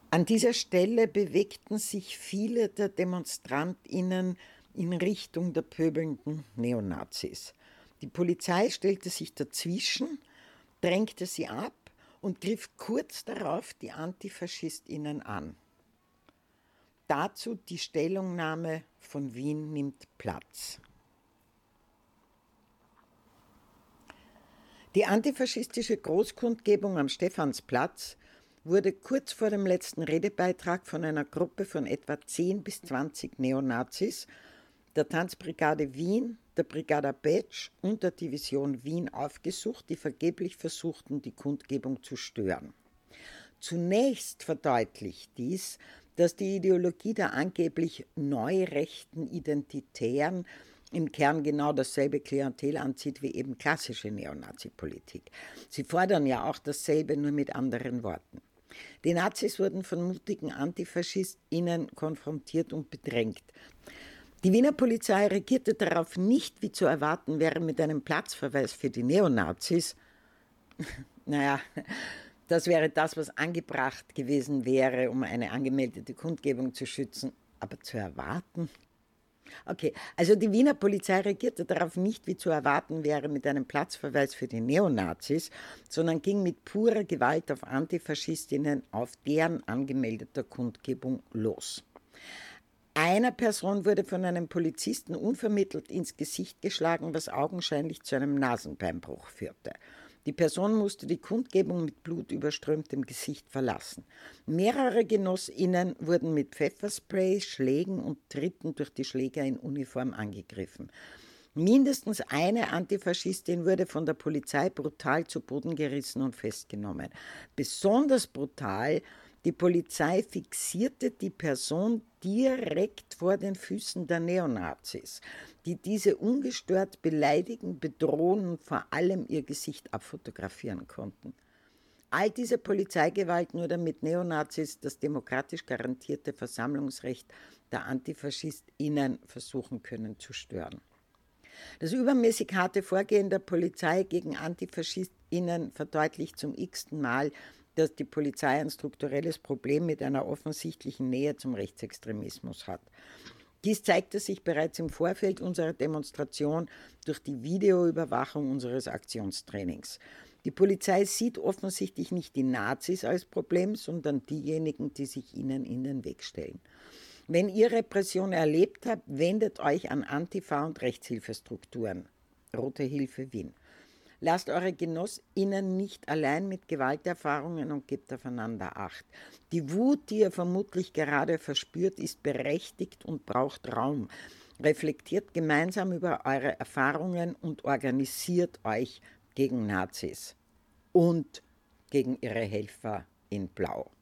An dieser Stelle bewegten sich viele der DemonstrantInnen in Richtung der pöbelnden Neonazis. Die Polizei stellte sich dazwischen, drängte sie ab und griff kurz darauf die AntifaschistInnen an. Dazu die Stellungnahme von Wien nimmt Platz. Die antifaschistische Großkundgebung am Stephansplatz wurde kurz vor dem letzten Redebeitrag von einer Gruppe von etwa 10 bis 20 Neonazis, der Tanzbrigade Wien, der Brigada Betsch und der Division Wien aufgesucht, die vergeblich versuchten, die Kundgebung zu stören. Zunächst verdeutlicht dies, dass die Ideologie der angeblich neurechten Identitären im Kern genau dasselbe Klientel anzieht wie eben klassische Neonazi-Politik. Sie fordern ja auch dasselbe, nur mit anderen Worten. Die Nazis wurden von mutigen AntifaschistInnen konfrontiert und bedrängt. Die Wiener Polizei reagierte darauf nicht, wie zu erwarten wäre, mit einem Platzverweis für die Neonazis. Naja, das wäre das, was angebracht gewesen wäre, um eine angemeldete Kundgebung zu schützen. Aber zu erwarten? Okay, also die Wiener Polizei reagierte darauf nicht, wie zu erwarten wäre, mit einem Platzverweis für die Neonazis, sondern ging mit purer Gewalt auf Antifaschistinnen auf deren angemeldeter Kundgebung los. Einer Person wurde von einem Polizisten unvermittelt ins Gesicht geschlagen, was augenscheinlich zu einem Nasenbeinbruch führte. Die Person musste die Kundgebung mit blutüberströmtem Gesicht verlassen. Mehrere GenossInnen wurden mit Pfefferspray, Schlägen und Tritten durch die Schläger in Uniform angegriffen. Mindestens eine Antifaschistin wurde von der Polizei brutal zu Boden gerissen und festgenommen. Besonders brutal: die Polizei fixierte die Person direkt vor den Füßen der Neonazis, die diese ungestört beleidigen, bedrohen und vor allem ihr Gesicht abfotografieren konnten. All diese Polizeigewalt nur damit Neonazis das demokratisch garantierte Versammlungsrecht der AntifaschistInnen versuchen können zu stören. Das übermäßig harte Vorgehen der Polizei gegen AntifaschistInnen verdeutlicht zum x-ten Mal, dass die Polizei ein strukturelles Problem mit einer offensichtlichen Nähe zum Rechtsextremismus hat. Dies zeigte sich bereits im Vorfeld unserer Demonstration durch die Videoüberwachung unseres Aktionstrainings. Die Polizei sieht offensichtlich nicht die Nazis als Problem, sondern diejenigen, die sich ihnen in den Weg stellen. Wenn ihr Repression erlebt habt, wendet euch an Antifa- und Rechtshilfestrukturen. Rote Hilfe Wien. Lasst eure GenossInnen nicht allein mit Gewalterfahrungen und gebt aufeinander Acht. Die Wut, die ihr vermutlich gerade verspürt, ist berechtigt und braucht Raum. Reflektiert gemeinsam über eure Erfahrungen und organisiert euch gegen Nazis und gegen ihre Helfer in Blau.